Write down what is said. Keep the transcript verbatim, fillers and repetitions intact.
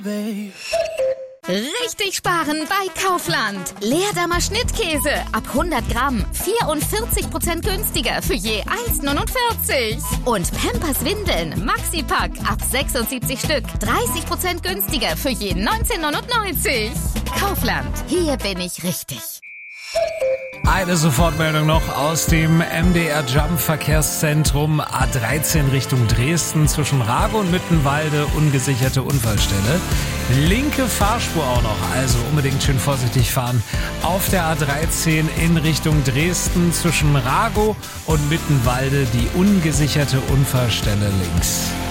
Richtig sparen bei Kaufland. Leerdammer Schnittkäse ab hundert Gramm vierundvierzig Prozent günstiger für je eins neunundvierzig. Und Pampers Windeln Maxi-Pack ab sechsundsiebzig Stück dreißig Prozent günstiger für je neunzehn neunundneunzig. Kaufland, hier bin ich richtig. Eine Sofortmeldung noch aus dem M D R Jump Verkehrszentrum A dreizehn Richtung Dresden zwischen Rago und Mittenwalde, ungesicherte Unfallstelle. Linke Fahrspur auch noch, also unbedingt schön vorsichtig fahren. Auf der A dreizehn in Richtung Dresden zwischen Rago und Mittenwalde die ungesicherte Unfallstelle links.